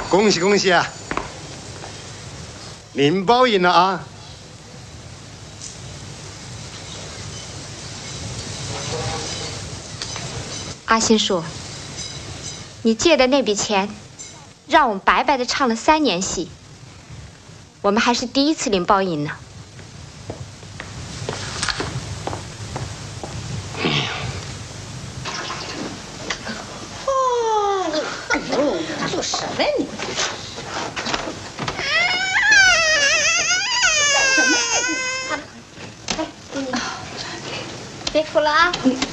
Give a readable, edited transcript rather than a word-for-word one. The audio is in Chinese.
恭喜恭喜啊！领报赢了啊！ 阿新叔，你借的那笔钱，让我们白白的唱了3年戏，我们还是第一次领报银呢。 做什么呀你？干什么？别哭了啊！